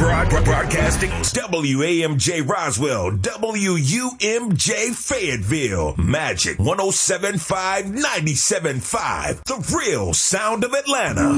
Broadcasting WAMJ Roswell, WUMJ Fayetteville, Magic 107.5, 97.5, the real sound of Atlanta.